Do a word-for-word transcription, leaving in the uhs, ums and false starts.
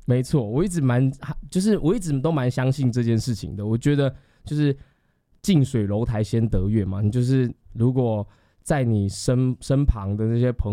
没错，我一直蛮就是我一直都蛮相信这件事情的。我觉得就是近水楼台先得月嘛，你就是如果在你身身旁的那些朋